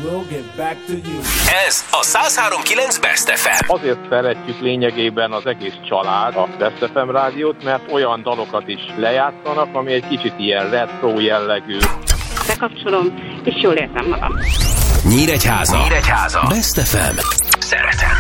we'll get back to you. Ez a 103.9 Best FM. Azért szeretjük lényegében az egész család a Best FM rádiót, mert olyan dalokat is lejátszanak, ami egy kicsit ilyen retro jellegű. Bekapcsolom, és jól érzem magam. Nyíregyháza. Best FM. Szeretem.